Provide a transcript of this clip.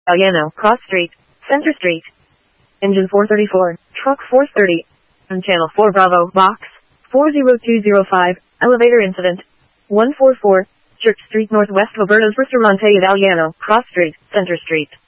Galliano, Cross Street, Center Street. Engine 434, Truck 430. On Channel 4 Bravo, Box 40205, Elevator Incident 144, Church Street Northwest of Alberto's Ristorante Italiano, Cross Street, Center Street.